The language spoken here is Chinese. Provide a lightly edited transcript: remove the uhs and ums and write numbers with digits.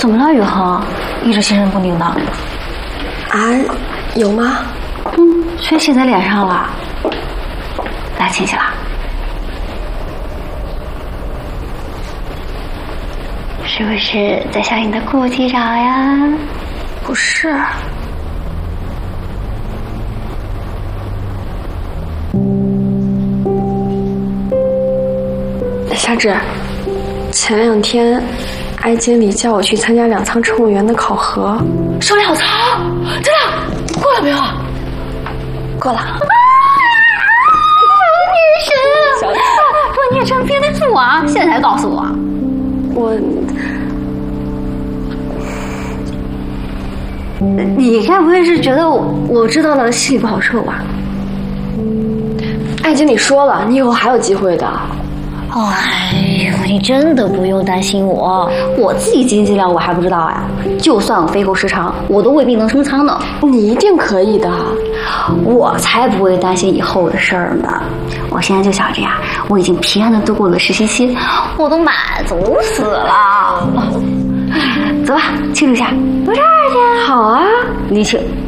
怎么了，雨禾？一直心神不宁的。 啊，有吗？ 血写在脸上了。来，清洗了。是不是在向你的顾忌找呀？ 不是。夏芷，前2天，艾经理叫我去参加2仓乘务员的考核。 上2仓？真的？过了没有？ 过了。 女神，说你也真憋得住啊！现在才告诉我。你该不会是觉得我知道了心里不好受吧？ 艾经理说了，你以后还有机会的。 哎呦，你真的不用担心我自己经济量我还不知道啊。就算我飞够时长，我都未必能升舱呢。 你一定可以的。 我才不会担心以后的事儿呢。我现在就想着呀，我已经平安的度过了实习期，我都满足死了。走吧，庆祝一下。不是2天。 好啊， 你请。